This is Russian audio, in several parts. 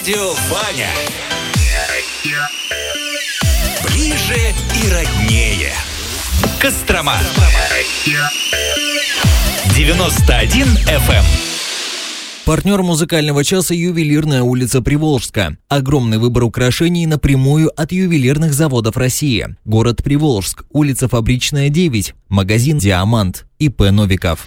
Радио Ваня. Ближе и роднее. Кострома. 91 FM. Партнер музыкального часа «Ювелирная улица Приволжска». Огромный выбор украшений напрямую от ювелирных заводов России. Город Приволжск, улица Фабричная, 9, магазин «Диамант», ИП Новиков.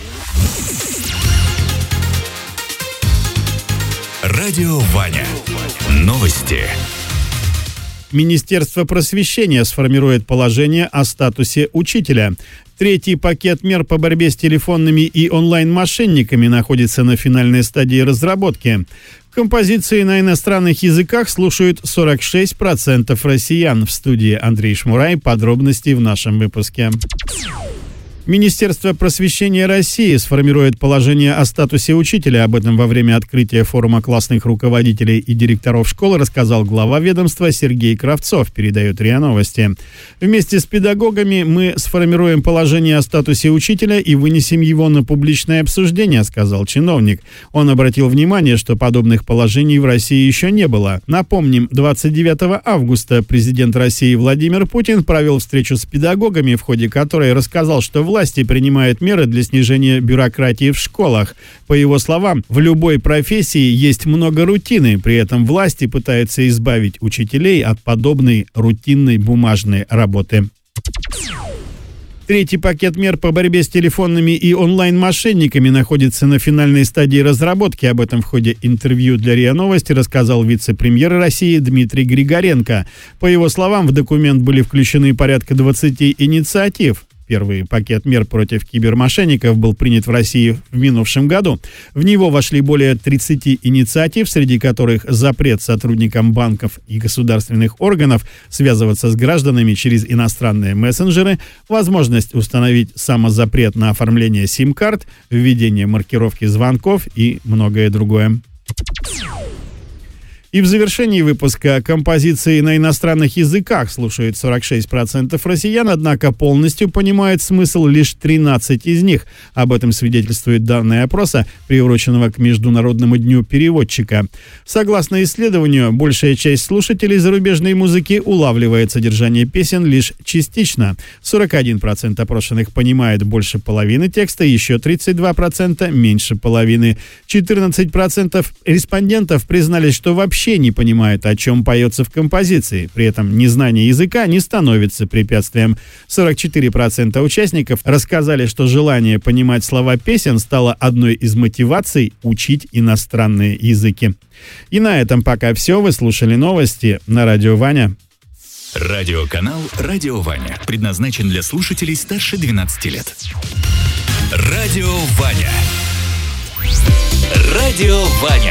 Радио Ваня. Новости. Министерство просвещения сформирует положение о статусе учителя. Третий пакет мер по борьбе с телефонными и онлайн-мошенниками находится на финальной стадии разработки. Композиции на иностранных языках слушают 46% россиян. В студии Андрей Шмурай. Подробности в нашем выпуске. Министерство просвещения России сформирует положение о статусе учителя. Об этом во время открытия форума классных руководителей и директоров школ рассказал глава ведомства Сергей Кравцов, передает РИА Новости. Вместе с педагогами мы сформируем положение о статусе учителя и вынесем его на публичное обсуждение, сказал чиновник. Он обратил внимание, что подобных положений в России еще не было. Напомним, 29 августа президент России Владимир Путин провел встречу с педагогами, в ходе которой рассказал, что власти принимают меры для снижения бюрократии в школах. По его словам, в любой профессии есть много рутины, при этом власти пытаются избавить учителей от подобной рутинной бумажной работы. Третий пакет мер по борьбе с телефонными и онлайн-мошенниками находится на финальной стадии разработки. Об этом в ходе интервью для РИА Новости рассказал вице-премьер России Дмитрий Григоренко. По его словам, в документ были включены порядка 20 инициатив. Первый пакет мер против кибермошенников был принят в России в минувшем году. В него вошли более 30 инициатив, среди которых запрет сотрудникам банков и государственных органов связываться с гражданами через иностранные мессенджеры, возможность установить самозапрет на оформление сим-карт, введение маркировки звонков и многое другое. И в завершении выпуска композиции на иностранных языках слушают 46% россиян, однако полностью понимают смысл лишь 13 из них. Об этом свидетельствуют данные опроса, приуроченного к Международному дню переводчика. Согласно исследованию, большая часть слушателей зарубежной музыки улавливает содержание песен лишь частично. 41% опрошенных понимает больше половины текста, еще 32% меньше половины. 14% респондентов признались, что вообще не понимают, о чем поется в композиции. При этом незнание языка не становится препятствием. 44% участников рассказали, что желание понимать слова песен стало одной из мотиваций учить иностранные языки. И на этом пока все. Вы слушали новости на Радио Ваня. Радиоканал «Радио Ваня» предназначен для слушателей старше 12 лет. Радио Ваня. Радио Ваня.